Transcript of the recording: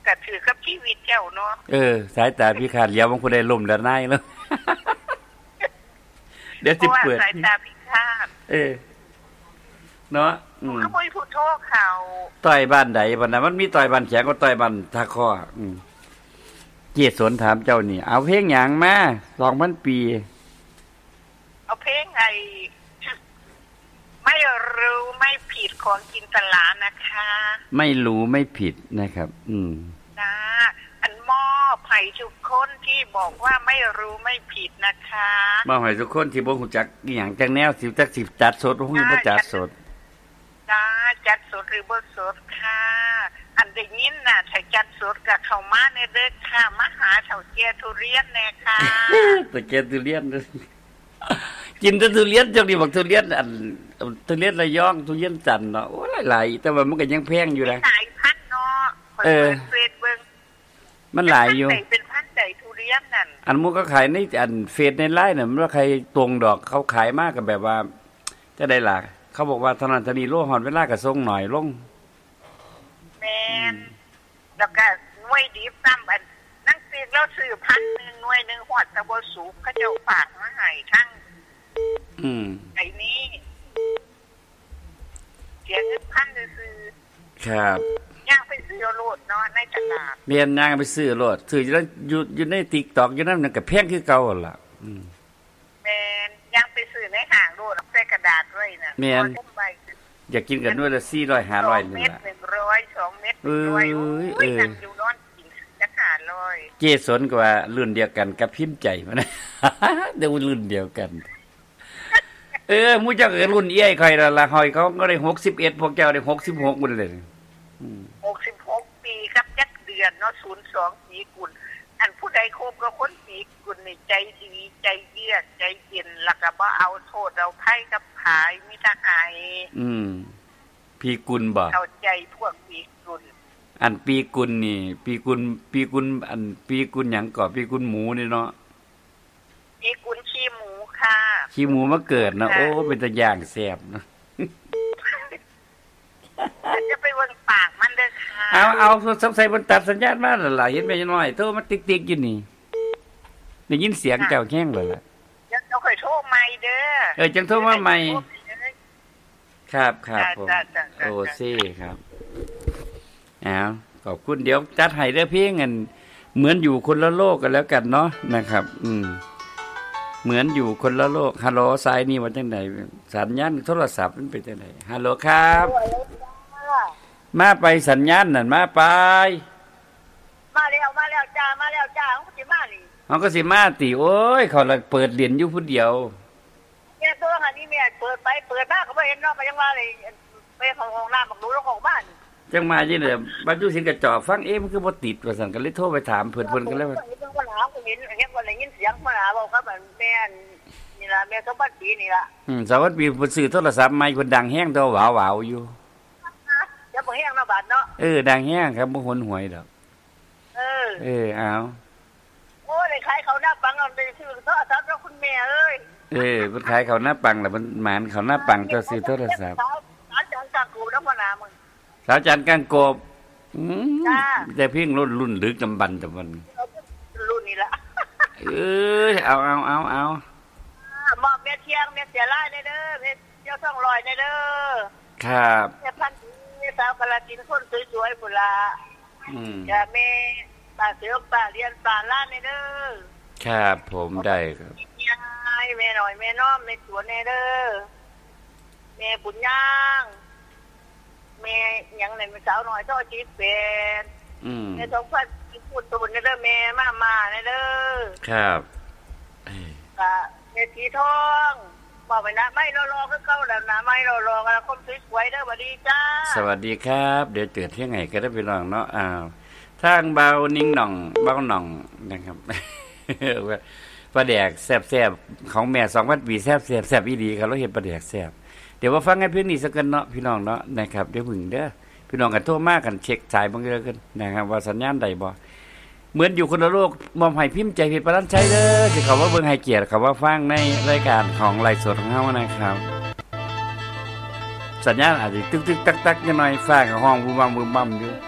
ก็ถือกับชีวิตเจ้าเนาะสายตาพิฆาตเลี้ยวบางคนได้ล่มแล้วนายแล้วเดี๋ยวสิเปิดสายตาพิฆาตเนาะก็บ่พูดโทษเขาต่อยบ้านใดบัดนั้นมันมีต่อยบ้านแขงก็ต่อยบ้านท่าคอเกียรติสนถามเจ้านี่เอาเพลงหยังมา 2,000 ปีเอาเพลงไอ้ไม่รู้ไม่ผิดของจินตลานะคะไม่รู้ไม่ผิดนะครับนะอันมอบให้ทุกคนที่บอกว่าไม่รู้ไม่ผิดนะคะมอบให้ทุกคนที่บ่ฮู้จักอีหยังจังแนวสิจักสิจัดสดฮู้บ่จัดสดนะจัดสดหรือบ่สดค่ะอันได้ยินน่ะถ้าจัดสดก็เข้ามาในเด้อค่ะมาหาเฒ่าแก่ทุเรียนแน่ค่ะตะแก่ทุเรียนกินแต่ทุเรียนจังนี่บอกทุเรียนอันทุเรียนระยองทุเรียนจันทร์เนาะโอ้หลายๆแต่ว่ามันก็ยังแพงอยู่นะหลายพันเนาะเฟซเบิ่งมันหลายอยู่เป็นพันใดทุเรียนนั่นอันมูก็ขายในอันเฟซในไลน์น่ะมันว่าใครตรงดอกเขาขายมากก็แบบว่าจะได้ล่ะเขาบอกว่าเท่านั้นเท่านี้โลฮอดเวลาก็ส่งหน่อยลงแม่นแล้วก็หน่วยดิบซ้ำอันนั่นสิเราซื้อ1,000หน่วยนึงฮอดตะบ่สุกเขาเจ้าฝากมาให้ทั้งไอ้นี่เสียเงิน1,000ซื้อครับย่างไปซื้อโลดเนาะในตลาดเมียนย่างไปซื้อโลดซื้ออยู่ใน TikTok อยู่นั่นก็แพงคือเก่าล่ะแม่นย่างไปซื้อในห้างโลดใส่กระดาษไว้น่ะแม่นอยากกินกันด้วยละ400 500นึงล่ะ 100 2เม็ด100นั่งอยู่นอนกินจัก500 เจสนก็ว่ารุ่นเดียวกันกับพิมพ์ใจมันเดี๋ยวรุ่นเดียวกันหมู่เจ้าก็รุ่นเอี้ยใครล่ะหอยเขาก็ได้61พวกเจ้าได้66หมดเลย 66ปีครับจักเดือนเนาะ02ปีกุลอันผู้ใดคบกับคนปีกุลนี่ใจดีใจเยือกใจเย็นแล้วก็บ่เอาโทษเอาไผกับผายมีทหารปีกุลบ่เข้าใจพวกปีกุลอันปีกุลนี่ปีกุลอันปีกุลหยังก่อปีกุลหมูนี่เนาะปีกุลขี้หมูค่ะขี้หมูมาเกิดนะโอ้เป็นตะย่างแซ่บเนาะจะไปวนปากมันเด้อค่ะเอาสงสัยมันตัดสัญญาณมาแล้วล่ะเห็นแม่น้อยโทรมาติ๊กๆอยู่นี่ได้ยินเสียงเจ้าแข้งเลยล่ะเจ้าค่อยโทรใหม่เด้อจังโทรมาใหม่ครับผมโอ้ซี่ครับขอบคุณเดี๋ยวจัดให้เด้อพี่เงินเหมือนอยู่คนละโลกกันแล้วกันเนาะนะครับเหมือนอยู่คนละโลกฮัลโหลสายนี่ว่าจังได๋สัญญาณโทรศัพท์มันเป็นจังได๋ฮัลโหลครับมาไปสัญญาณนั่นมาไปมาแล้วจ้าเฮาสิมานี่เฮาก็สิมาติโอ้ยเขาละเปิดเรียนอยู่ผู้เดียวแม่ตัวหันนี่แม่เปิดไปเปิดมาก็บ่เห็นเนาะก็ยังว่าเลยไปห้องน้ำบักรู้แล้วของบ้านจังมาจังได๋บัดอยู่สินกระจอกฟังมันคือบ่ติดว่าซั่นก็เลยโทรไปถามเพิ่นก็เลยว่าปัญหาก็เห็นว่าได้ยินเสียงปัญหาเว้ากับแม่นี่ล่ะแม่สมบัตินี่ล่ะสวัสดีเพิ่นซื้อโทรศัพท์ใหม่เพิ่นดังแฮงตัวหวาวๆอยู่จะบ่แฮงเนาะบาดเนาะดังแฮงครับบ่หนหวยดอกเอาโอ้ยได้ขายข้าวหน้าปังเอาไปซื้อโทรศัพท์แล้วคุณแม่เอ้ยเพิ่นขายข้าวหน้าปังแล้วเพิ่นหมานข้าวหน้าปังเจ้าซื้อโทรศัพท์อาจารย์กังโกบนำนามึงสาวจันทร์กังโกบแต่เพิ่งรุ่นลึกจำบันแต่วันรุ่นนี้ละเอามอบแม่เที่ยงแม่เสียรายได้เด้อแม่เจ้า200ได้เด้อครับแม่พันสาวกาฬสินธุ์คนสวยๆพุ่นล่ะจะแม่ป้าเสือป้าเรียนป้าล้านได้เด้อครับผมได้ครับแม่หน่อยแม่น้อมแม่สวนได้เด้อแม่บุญย่างแม่หยังนั่นสาวน้อยเท่าชีเป็นแม่2,000พูดตุนได้เด้อแม่มาได้เด้อครับก็แม่สีทองบอกไปนะไม่รอคือเก่าแล้วนะไม่รอกันคนสวยๆเด้อสวัสดีจ้าสวัสดีครับเดี๋ยวเจอเที่ยงไงก็ได้ไปลองเนาะทางเบานิ่งหน่องเบาหน่องนะครับปลาแดกแซ่บๆของแม่2,000 ปีแซ่บอีดีครับเราเห็นปลาแดกแซ่บเดี๋ยวว่าฟังให้เพิ่นนี่สักกันเนาะพี่น้องเนาะนะครับเดี๋ยวพึ่งเด้อพี่น้องกันโทรมากันเช็คสายบางเรื่องกันนะครับว่าสัญญาณใดบ่เหมือนอยู่คนละโลกมอมให้พิมพ์ใจเพชรปรัญชัยเด้อสิเขาว่าเบิ่งให้เกียรติเขาว่าฟังในรายการของไลฟ์สดของเฮานะครับสัญญาณอาจจะตึกๆตักๆจังหน่อยฟ้าก็ห้องบูมบัมอยู่